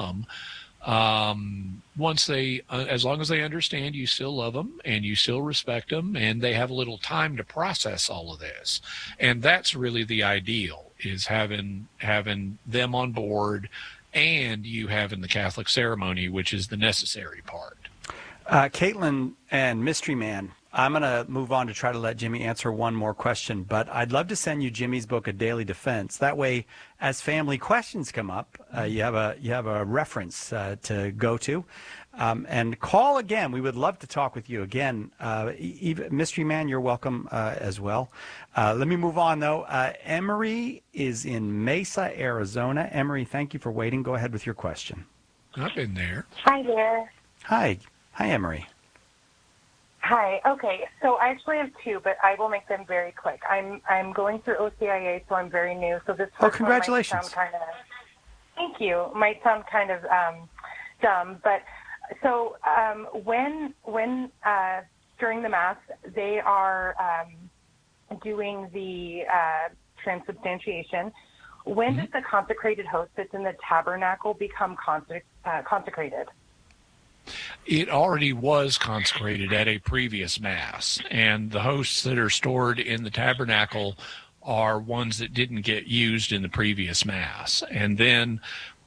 them, as long as they understand you still love them and you still respect them and they have a little time to process all of this. And that's really the ideal, is having them on board and you having the Catholic ceremony, which is the necessary part. Caitlin and Mystery Man, I'm going to move on to try to let Jimmy answer one more question, but I'd love to send you Jimmy's book, A Daily Defense. That way, as family questions come up, you have a reference to go to. And call again. We would love to talk with you again. Mystery Man, you're welcome as well. Let me move on, though. Emery is in Mesa, Arizona. Emery, thank you for waiting. Go ahead with your question. I've been there. Hi there. Hi, Emery. Hi. Okay, so I actually have two, but I will make them very quick. I'm going through OCIA, so I'm very new. So this first congratulations. one might sound thank you. Might sound kind of dumb, but so when during the Mass they are doing the transubstantiation, when does the consecrated host that's in the tabernacle become consecrated? It already was consecrated at a previous Mass, and the hosts that are stored in the tabernacle are ones that didn't get used in the previous Mass. And then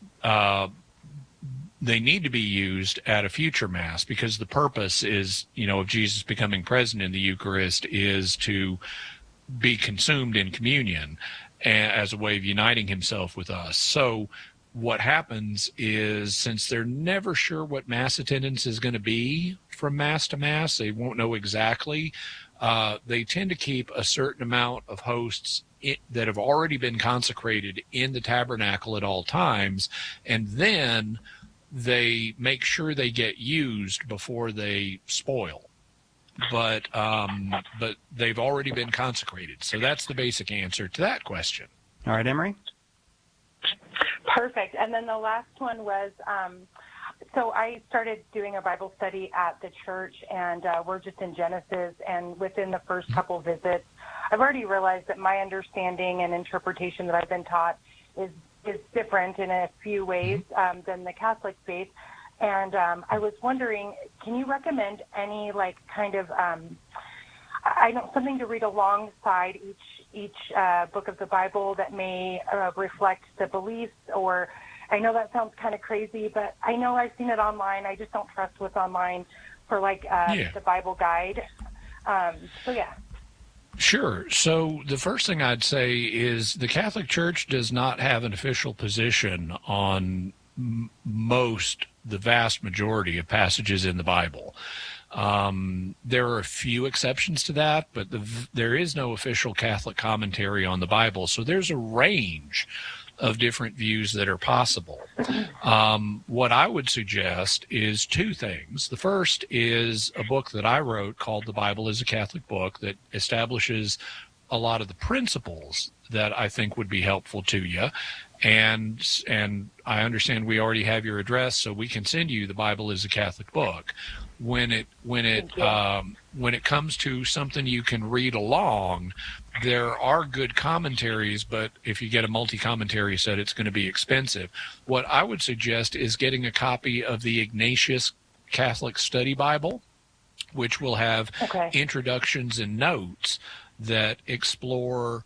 they need to be used at a future Mass, because the purpose is, of Jesus becoming present in the Eucharist is to be consumed in communion as a way of uniting himself with us. So what happens is, since they're never sure what Mass attendance is going to be from Mass to Mass, they won't know exactly, they tend to keep a certain amount of hosts that have already been consecrated in the tabernacle at all times, and then they make sure they get used before they spoil. But they've already been consecrated. So that's the basic answer to that question. All right, Emery? Perfect. And then the last one was, so I started doing a Bible study at the church, and we're just in Genesis, and within the first couple visits, I've already realized that my understanding and interpretation that I've been taught is different in a few ways than the Catholic faith. And I was wondering, can you recommend any something to read alongside each book of the Bible that may reflect the beliefs? Or I know that sounds kind of crazy, but I know I've seen it online. I just don't trust what's online for the Bible guide. So yeah. Sure. So the first thing I'd say is the Catholic Church does not have an official position on the vast majority of passages in the Bible. There are a few exceptions to that, but there is no official Catholic commentary on the Bible. So there's a range of different views that are possible. What I would suggest is two things. The first is a book that I wrote called The Bible is a Catholic Book, that establishes a lot of the principles that I think would be helpful to you. And I understand we already have your address, so we can send you The Bible is a Catholic Book. When it comes to something you can read along, there are good commentaries, but if you get a multi-commentary set, it's going to be expensive. What I would suggest is getting a copy of the Ignatius Catholic Study Bible, which will have introductions and notes that explore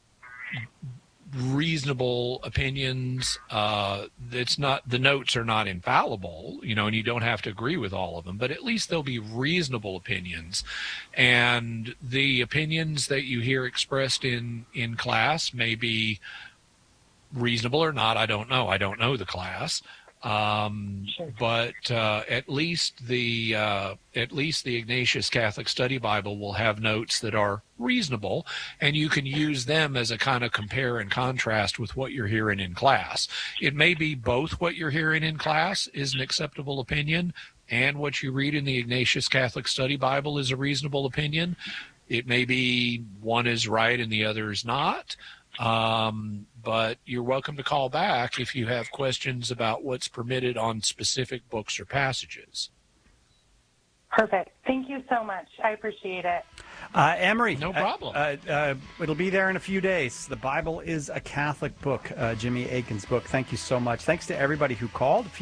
reasonable opinions. The notes are not infallible, and you don't have to agree with all of them, but at least there'll be reasonable opinions. And the opinions that you hear expressed in class may be reasonable or not. I don't know. I don't know the class. But at least the Ignatius Catholic Study Bible will have notes that are reasonable, and you can use them as a kind of compare and contrast with what you're hearing in class. It may be both what you're hearing in class is an acceptable opinion, and what you read in the Ignatius Catholic Study Bible is a reasonable opinion. It may be one is right and the other is not. But you're welcome to call back if you have questions about what's permitted on specific books or passages. Perfect. Thank you so much. I appreciate it. Emery. No problem. It'll be there in a few days. The Bible is a Catholic Book, Jimmy Akin's book. Thank you so much. Thanks to everybody who called.